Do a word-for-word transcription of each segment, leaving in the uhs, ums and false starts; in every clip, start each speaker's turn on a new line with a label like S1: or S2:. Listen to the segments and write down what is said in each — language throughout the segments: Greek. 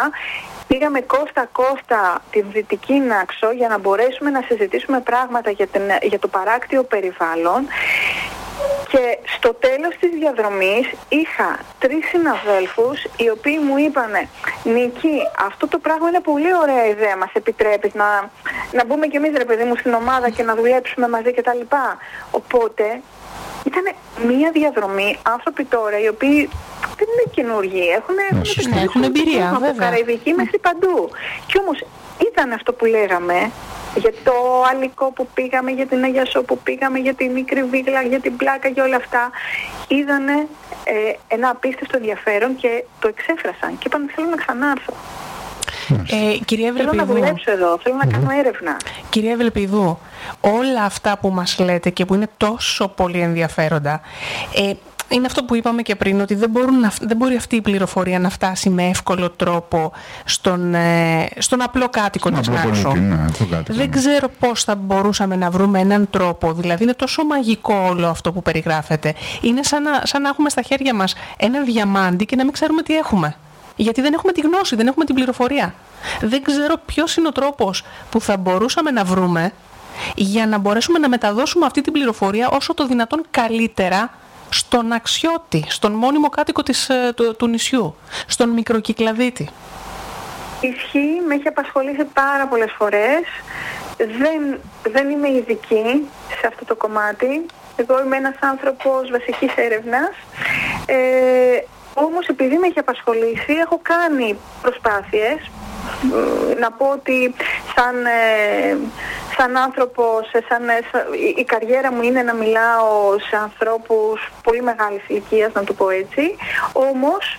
S1: Πήγαμε κόστα-κόστα την Δυτική Νάξο για να μπορέσουμε να συζητήσουμε πράγματα για, την, για το παράκτιο περιβάλλον. Και στο τέλος της διαδρομής είχα τρεις συναδέλφους οι οποίοι μου είπανε «Νίκη, αυτό το πράγμα είναι πολύ ωραία ιδέα, μας επιτρέπεις να, να μπούμε κι εμείς ρε παιδί μου στην ομάδα και να δουλέψουμε μαζί κτλ». Οπότε ήταν μία διαδρομή άνθρωποι τώρα οι οποίοι δεν είναι καινούργοι, έχουν, έχουν,
S2: ναι, έχουν εμπειρία
S1: από Καραϊβική μέχρι παντού. Και όμως ήταν αυτό που λέγαμε για το Αλικό που πήγαμε, για την Αγία Σό που πήγαμε, για τη Μικρή Βίγλα, για την Πλάκα, για όλα αυτά. Είδανε ε, ένα απίστευτο ενδιαφέρον και το εξέφρασαν και είπαν θέλω να ξανάρθω.
S2: Ε, κυρία
S1: θέλω να δουλέψω εδώ, θέλω να κάνω έρευνα.
S2: Κυρία Ευλεπηδού, όλα αυτά που μας λέτε και που είναι τόσο πολύ ενδιαφέροντα, ε, είναι αυτό που είπαμε και πριν, ότι δεν, μπορούν να, δεν μπορεί αυτή η πληροφορία να φτάσει με εύκολο τρόπο στον, ε, στον απλό κάτοικο της Νάξου.
S3: Ναι,
S2: δεν ξέρω πώς θα μπορούσαμε να βρούμε έναν τρόπο, δηλαδή είναι τόσο μαγικό όλο αυτό που περιγράφεται. Είναι σαν να, σαν να έχουμε στα χέρια μας ένα διαμάντι και να μην ξέρουμε τι έχουμε. Γιατί δεν έχουμε τη γνώση, δεν έχουμε την πληροφορία. Δεν ξέρω ποιος είναι ο τρόπος που θα μπορούσαμε να βρούμε για να μπορέσουμε να μεταδώσουμε αυτή την πληροφορία όσο το δυνατόν καλύτερα στον αξιώτη, στον μόνιμο κάτοικο της, του, του νησιού, στον μικροκυκλαδίτη.
S1: Ισχύει, με έχει απασχολήσει πάρα πολλές φορές. Δεν, δεν είμαι ειδική σε αυτό το κομμάτι. Εγώ είμαι ένας άνθρωπος βασικής έρευνας. Ε, όμως επειδή με έχει απασχολήσει, έχω κάνει προσπάθειες. Να πω ότι σαν, ε, σαν άνθρωπος, σαν, σαν, η καριέρα μου είναι να μιλάω σε ανθρώπους πολύ μεγάλης ηλικίας, να το πω έτσι. Όμως,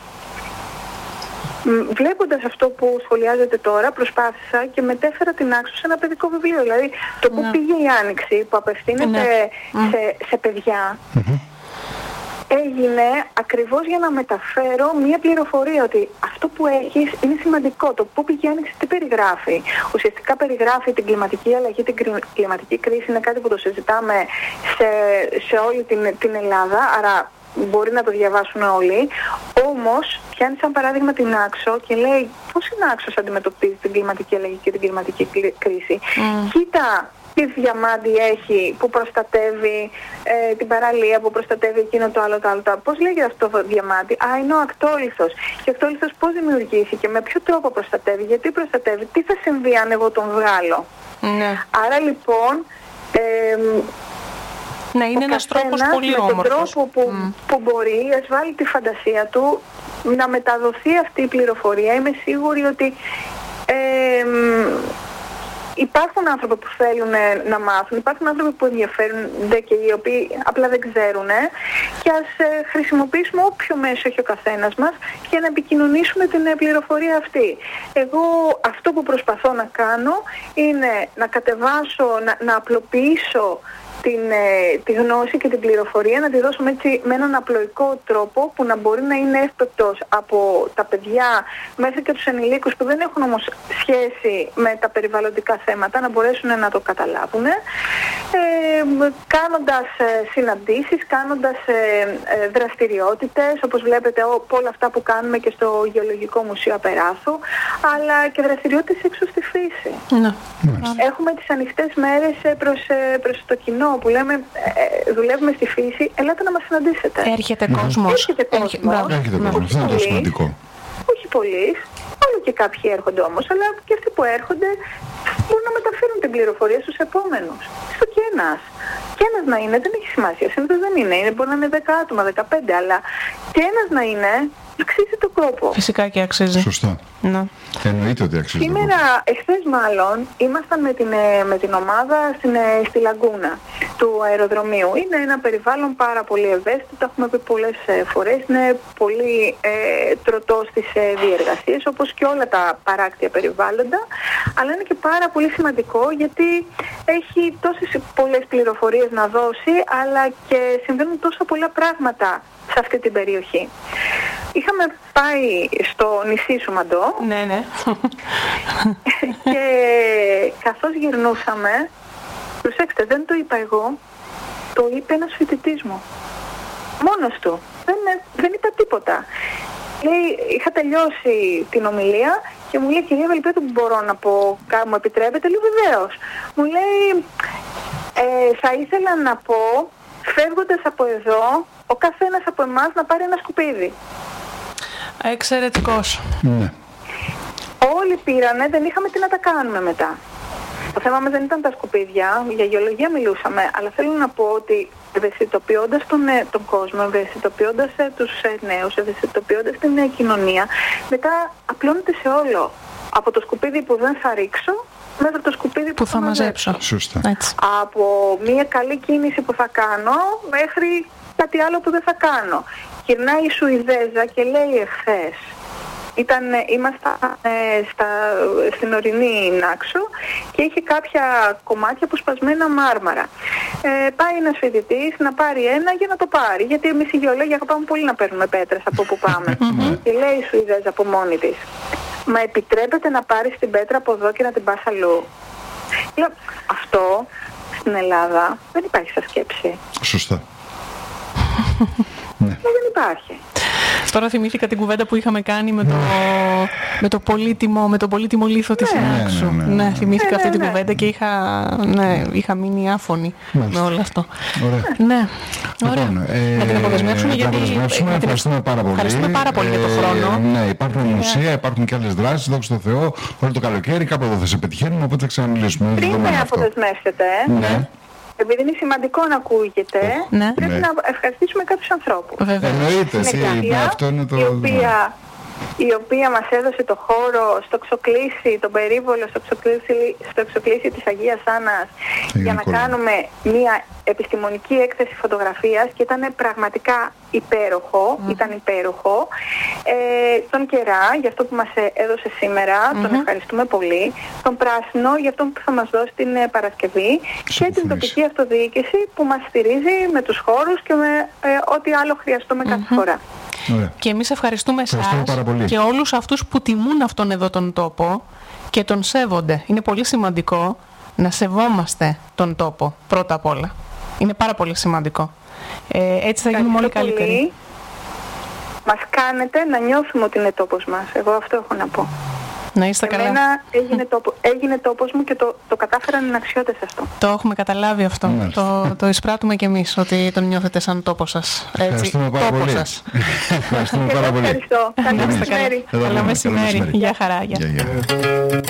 S1: βλέποντας αυτό που σχολιάζεται τώρα, προσπάθησα και μετέφερα την Νάξο σε ένα παιδικό βιβλίο. Δηλαδή, το που
S2: ναι.
S1: πήγε η Άνοιξη, που απευθύνεται
S2: ναι.
S1: σε, σε παιδιά,
S3: Mm-hmm.
S1: έγινε ακριβώς για να μεταφέρω μία πληροφορία ότι αυτό που έχεις είναι σημαντικό. Το πού πήγε η Άνοιξη τι περιγράφει. Ουσιαστικά περιγράφει την κλιματική αλλαγή, την κλιματική κρίση. Είναι κάτι που το συζητάμε σε, σε όλη την, την Ελλάδα, άρα μπορεί να το διαβάσουν όλοι. Όμως πιάνει σαν παράδειγμα την Νάξο και λέει πώς η Νάξος αντιμετωπίζει την κλιματική αλλαγή και την κλιματική κρίση. Mm. Κοίτα τι διαμάντι έχει που προστατεύει ε, την παραλία, που προστατεύει εκείνο το άλλο το άλλο. Πώς λέγεται αυτό το διαμάντι? Α, είναι ο ακτόλιθος. Και ο ακτόλιθος πώς δημιουργήθηκε, με ποιο τρόπο προστατεύει, γιατί προστατεύει, τι θα συμβεί αν εγώ τον βγάλω.
S2: Ναι.
S1: Άρα λοιπόν... Ε,
S2: ναι, είναι ένας τρόπος πολύ
S1: με
S2: όμορφος.
S1: Με τον τρόπο που, mm. που μπορεί, ας βάλει τη φαντασία του να μεταδοθεί αυτή η πληροφορία. Είμαι σίγουρη ότι... Ε, υπάρχουν άνθρωποι που θέλουν να μάθουν, υπάρχουν άνθρωποι που ενδιαφέρονται και οι οποίοι απλά δεν ξέρουν και ας χρησιμοποιήσουμε όποιο μέσο έχει ο καθένας μας για να επικοινωνήσουμε την πληροφορία αυτή. Εγώ αυτό που προσπαθώ να κάνω είναι να κατεβάσω, να, να απλοποιήσω την, τη γνώση και την πληροφορία, να τη δώσουμε έτσι με έναν απλοϊκό τρόπο που να μπορεί να είναι εύπεπτος από τα παιδιά μέχρι και τους ενηλίκους που δεν έχουν όμως σχέση με τα περιβαλλοντικά θέματα, να μπορέσουν να το καταλάβουν, ε, κάνοντας ε, συναντήσεις, κάνοντας ε, ε, δραστηριότητες, όπως βλέπετε ό, όλα αυτά που κάνουμε και στο Γεωλογικό Μουσείο Απεράθου, αλλά και δραστηριότητες έξω στη φύση.
S2: Ναι.
S1: Έχουμε τις ανοιχτές μέρες προς, προς το κοινό που λέμε ε, δουλεύουμε στη φύση, ελάτε να μας συναντήσετε.
S2: Έρχεται κόσμος.
S1: Έρχεται κόσμος.
S3: Έρχεται κόσμος. Αυτό είναι το σημαντικό.
S1: Όχι πολλοί. Όλο και κάποιοι έρχονται όμως, αλλά και αυτοί που έρχονται μπορούν να μεταφέρουν την πληροφορία στους επόμενους. Στο και ένας. Και ένας να είναι, δεν έχει σημασία. Συνήθως δεν είναι. είναι. Μπορεί να είναι δέκα άτομα, δεκαπέντε, αλλά και ένας να είναι, αξίζει το κόπο.
S2: Φυσικά και αξίζει.
S3: Σωστά.
S2: Ναι.
S3: Εννοείται ότι αξίζει.
S1: Σήμερα, εχθές μάλλον, ήμασταν με την, με την ομάδα στην, στη Λαγκούνα του αεροδρομίου. Είναι ένα περιβάλλον πάρα πολύ ευαίσθητο, το έχουμε πει πολλές φορές. Είναι πολύ ε, τροτό στις ε, διεργασίες, όπως και όλα τα παράκτια περιβάλλοντα. Αλλά είναι και πάρα πολύ σημαντικό γιατί έχει τόσες πολλές πληροφορίες να δώσει, αλλά και συμβαίνουν τόσα πολλά πράγματα σε αυτή την περιοχή. Είχαμε πάει στο νησί Σουμαντό.
S2: Ναι, ναι.
S1: Και καθώς γυρνούσαμε, προσέξτε, δεν το είπα εγώ, το είπε ένας φοιτητής μου. Μόνος του. Δεν, δεν είπα τίποτα. Λέει, είχα τελειώσει την ομιλία και μου λέει, κυρία Βελπέτου, μπορώ να πω, μου επιτρέπετε? Λέω, βεβαίως. Μου λέει, ε, θα ήθελα να πω, φεύγοντας από εδώ, ο καθένας από εμάς να πάρει ένα σκουπίδι.
S2: Εξαιρετικός.
S3: Ναι.
S1: Όλοι πήρανε, δεν είχαμε τι να τα κάνουμε μετά. Το θέμα μας δεν ήταν τα σκουπίδια, για γεωλογία μιλούσαμε, αλλά θέλω να πω ότι ευαισθητοποιώντας τον, τον κόσμο, ευαισθητοποιώντας ε, τους ε, νέους, ευαισθητοποιώντας την ε, κοινωνία, μετά απλώνεται σε όλο. Από το σκουπίδι που δεν θα ρίξω, μέχρι το σκουπίδι που,
S2: που θα μαζέψω.
S3: Σωστά.
S2: Έτσι.
S1: Από μια καλή κίνηση που θα κάνω, μέχρι κάτι άλλο που δεν θα κάνω. Γυρνάει η Σουηδέζα και λέει εχθές, Ήταν, ήμασταν ε, στα, στην ορεινή Νάξο και είχε κάποια κομμάτια αποσπασμένα μάρμαρα. Ε, πάει ένας φοιτητής να πάρει ένα για να το πάρει, γιατί εμείς οι γεωλόγοι αγαπάμε πολύ να παίρνουμε πέτρες από όπου πάμε. Και λέει η Σουηδέζα από μόνη της, μα επιτρέπεται να πάρεις την πέτρα από εδώ και να την πας αλλού? Λέω, αυτό στην Ελλάδα δεν υπάρχει σαν σκέψη.
S3: Σωστά.
S1: Ναι. Δεν υπάρχει.
S2: Τώρα θυμήθηκα την κουβέντα που είχαμε κάνει με το, με το, πολύτιμο, με το πολύτιμο λίθο της Νάξου.
S3: Ναι, ναι, ναι, ναι.
S2: Ναι, θυμήθηκα
S1: ναι,
S2: αυτή
S1: ναι,
S2: την
S1: ναι.
S2: κουβέντα και είχα, ναι, είχα μείνει άφωνη
S3: Μάλιστα.
S2: με όλο αυτό.
S3: Ωραία.
S2: Ναι, ωραία.
S3: Λοιπόν, ε,
S2: να την αποδεσμεύσουμε
S3: να την
S2: γιατί...
S3: αποδεσμεύσουμε.
S2: να την-
S3: Ευχαριστούμε πάρα πολύ.
S2: Ευχαριστούμε πάρα πολύ για το χρόνο.
S3: Ε, ναι, υπάρχουν μουσεία, υπάρχουν και άλλες δράσεις, δόξα τω Θεώ, όλο το καλοκαίρι, κάπου εδώ θα σε πετυχαίνουμε, οπότε θα ξαναμιλήσουμε.
S1: Πριν
S3: δεδομένο
S1: με
S3: αυτό.
S1: αποδεσμεύσετε,
S3: Ναι.
S1: επειδή είναι σημαντικό να ακούγεται,
S2: Ναι.
S1: πρέπει
S3: Ναι.
S1: να ευχαριστήσουμε κάποιους ανθρώπους.
S2: Βέβαια.
S3: Εννοείται,
S1: Είναι
S3: εσύ,
S1: Γκάθια,
S3: αυτό είναι το...
S1: η οποία, η οποία μας έδωσε το χώρο στο Ξοκλήσι, τον περίβολο στο Ξοκλήσι, στο Ξοκλήσι της Αγίας Άννας, για να
S3: Νικόλα.
S1: κάνουμε μια επιστημονική έκθεση φωτογραφίας και ήταν πραγματικά υπέροχο, ήταν υπέροχο. Ε, τον Κερά, για αυτό που μας ε, έδωσε σήμερα, τον ευχαριστούμε πολύ. Τον Πράσινο, για αυτό που θα μας δώσει την ε, Παρασκευή. Και την
S3: Συμφωνείς.
S1: τοπική αυτοδιοίκηση που μας στηρίζει με τους χώρους και με ε, ό,τι άλλο χρειαστούμε κάθε φορά.
S3: Ωραία.
S2: Και εμείς ευχαριστούμε
S3: Ευχαριστούμε
S2: εσάς
S3: πάρα πολύ.
S2: και όλους αυτούς που τιμούν αυτόν εδώ τον τόπο και τον σέβονται. Είναι πολύ σημαντικό να σεβόμαστε τον τόπο, πρώτα απ' όλα. Είναι πάρα πολύ σημαντικό. Ε, έτσι θα γίνουμε όλοι
S1: Ευχαριστώ
S2: καλύτεροι.
S1: πολύ. Μας κάνετε να νιώθουμε ότι είναι τόπος μας. Εγώ αυτό έχω να πω.
S2: Να είστε καλά.
S1: Εμένα έγινε, τόπο, έγινε τόπος μου και το, το κατάφεραν οι αξιώτες αυτό.
S2: Το έχουμε καταλάβει αυτό.
S3: Μάλιστα.
S2: Το, το εισπράττουμε κι εμείς, ότι τον νιώθετε σαν τόπο σας. Έτσι,
S3: Ευχαριστούμε πάρα
S2: τόπο
S3: πολύ.
S2: σας.
S3: Ευχαριστούμε
S1: Και
S3: πάρα
S1: εγώ
S3: πολύ.
S1: ευχαριστώ. Καλό
S2: Να είστε καλά.
S1: μεσημέρι.
S3: Εδώ
S2: Καλό
S3: λέμε,
S2: μεσημέρι. Γεια χαρά. Γεια.
S3: Γεια, γεια.